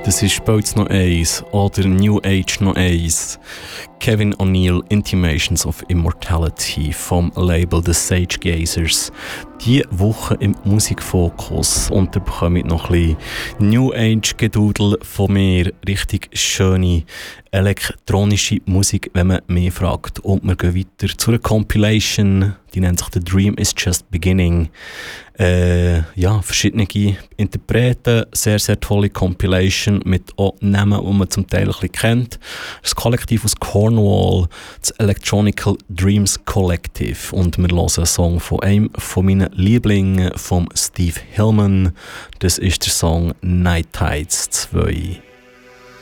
Das ist Boats noch eins oder New Age noch eins. Kevin O'Neill, Intimations of Immortality vom Label The Sage Gazers. Diese Woche im Musikfokus und da bekomme ich noch ein bisschen New Age Gedudel von mir. Richtig schöne elektronische Musik, wenn man mich fragt. Und wir gehen weiter zu einer Compilation, die nennt sich The Dream is Just Beginning. Verschiedene Interpreten, sehr, sehr tolle Compilation mit auch Namen, die man zum Teil ein bisschen kennt. Das Kollektiv aus Cornwall, das Electronical Dreams Collective. Und wir hören einen Song von einem von meinen Lieblingen, von Steve Hillman. Das ist der Song Night Tides 2.